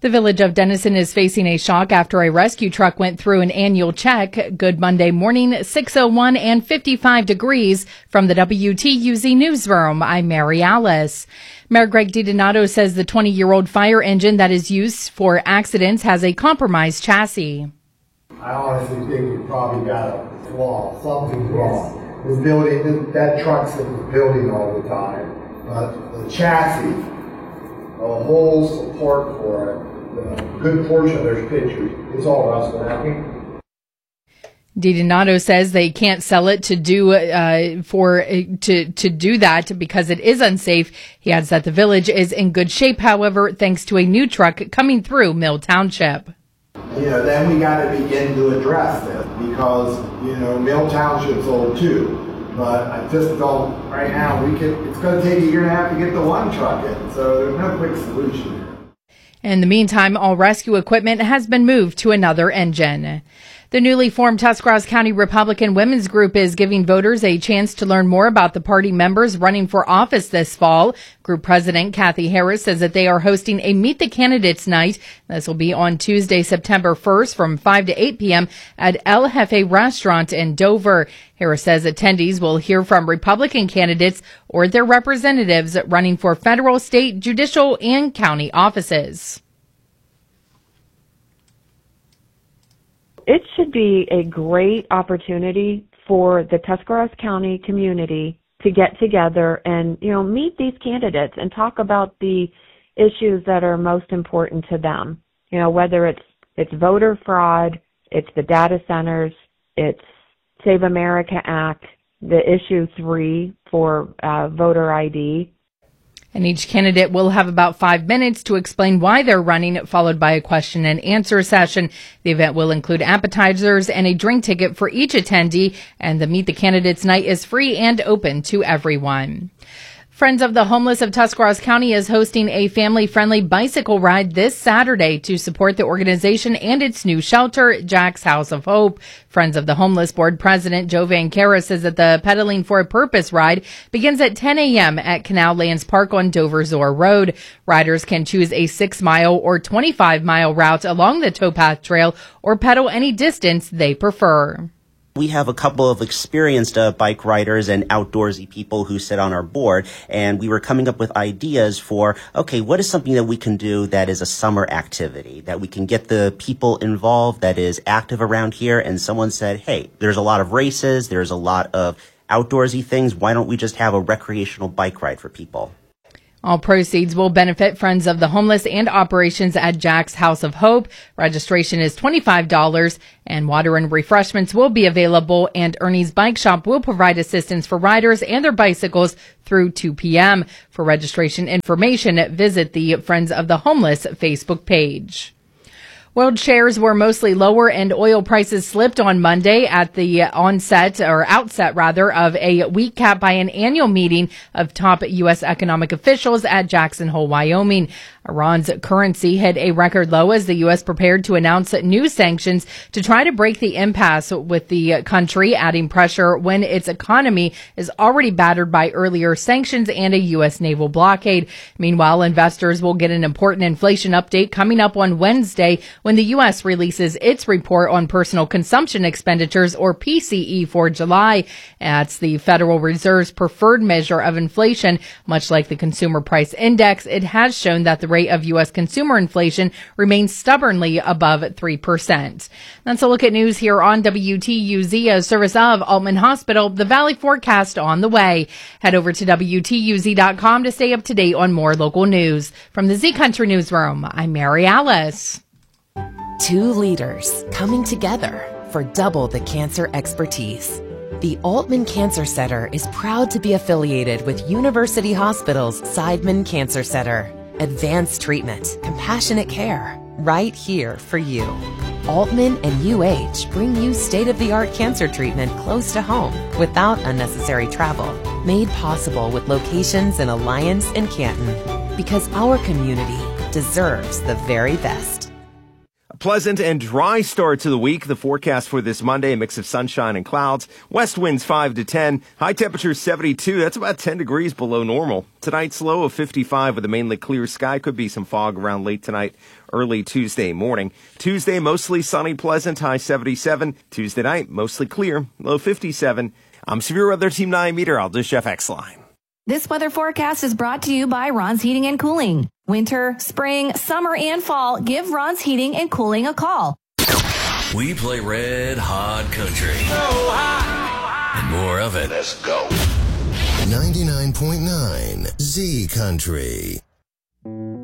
The village of Denison is facing a shock after a rescue truck went through an annual check. Good Monday morning, 6:01 and 55 degrees. From the WTUZ newsroom, I'm Mary Alice. Mayor Greg DiDonato says the 20-year-old fire engine that is used for accidents has a compromised chassis. I honestly think it probably got a flaw, something's wrong. This building, that truck's in the building all the time, but the chassis, a whole support for it, a good portion of their pictures, it's all rusted out. DiDonato says they can't sell it to do that because it is unsafe. He adds that the village is in good shape, however, thanks to a new truck coming through Mill Township. Then we got to begin to address this because, Mill Township's old too. But I just don't, right now, it's going to take a year and a half to get the one truck in. So there's no quick solution here. In the meantime, all rescue equipment has been moved to another engine. The newly formed Tuscarawas County Republican Women's Group is giving voters a chance to learn more about the party members running for office this fall. Group President Kathy Harris says that they are hosting a Meet the Candidates night. This will be on Tuesday, September 1st from 5 to 8 p.m. at El Jefe Restaurant in Dover. Harris says attendees will hear from Republican candidates or their representatives running for federal, state, judicial, and county offices. It should be a great opportunity for the Tuscarawas County community to get together and, meet these candidates and talk about the issues that are most important to them. Whether it's voter fraud, it's the data centers, it's Save America Act, the issue 3 for voter ID. And each candidate will have about 5 minutes to explain why they're running, followed by a question and answer session. The event will include appetizers and a drink ticket for each attendee, and the Meet the Candidates night is free and open to everyone. Friends of the Homeless of Tuscarawas County is hosting a family-friendly bicycle ride this Saturday to support the organization and its new shelter, Jack's House of Hope. Friends of the Homeless Board President Joe Van Cara says that the Pedaling for a Purpose ride begins at 10 a.m. at Canal Lands Park on Dover-Zor Road. Riders can choose a 6-mile or 25-mile route along the towpath trail or pedal any distance they prefer. We have a couple of experienced bike riders and outdoorsy people who sit on our board, and we were coming up with ideas for, what is something that we can do that is a summer activity, that we can get the people involved, that is active around here. And someone said, hey, there's a lot of races, there's a lot of outdoorsy things. Why don't we just have a recreational bike ride for people? All proceeds will benefit Friends of the Homeless and operations at Jack's House of Hope. Registration is $25, and water and refreshments will be available, and Ernie's Bike Shop will provide assistance for riders and their bicycles through 2 p.m. For registration information, visit the Friends of the Homeless Facebook page. World shares were mostly lower and oil prices slipped on Monday at the outset of a week capped by an annual meeting of top U.S. economic officials at Jackson Hole, Wyoming. Iran's currency hit a record low as the U.S. prepared to announce new sanctions to try to break the impasse with the country, adding pressure when its economy is already battered by earlier sanctions and a U.S. naval blockade. Meanwhile, investors will get an important inflation update coming up on Wednesday when the U.S. releases its report on personal consumption expenditures, or PCE, for July. That's the Federal Reserve's preferred measure of inflation. Much like the Consumer Price Index, it has shown that the rate of U.S. consumer inflation remains stubbornly above 3%. That's a look at news here on WTUZ, a service of Altman Hospital. The Valley forecast on the way. Head over to WTUZ.com to stay up to date on more local news. From the Z Country Newsroom, I'm Mary Alice. 2 leaders coming together for double the cancer expertise. The Altman Cancer Center is proud to be affiliated with University Hospital's Seidman Cancer Center. Advanced treatment, compassionate care, right here for you. Altman and UH bring you state-of-the-art cancer treatment close to home without unnecessary travel. Made possible with locations in Alliance and Canton. Because our community deserves the very best. Pleasant and dry start to the week. The forecast for this Monday, a mix of sunshine and clouds. West winds 5 to 10. High temperature 72. That's about 10 degrees below normal. Tonight's low of 55 with a mainly clear sky. Could be some fog around late tonight, early Tuesday morning. Tuesday, mostly sunny, pleasant, high 77. Tuesday night, mostly clear, low 57. I'm Severe Weather Team 9 meteorologist Jeff Exline. This weather forecast is brought to you by Ron's Heating and Cooling. Winter, spring, summer, and fall, give Ron's Heating and Cooling a call. We play red hot country. And more of it. Let's go. 99.9 Z Country.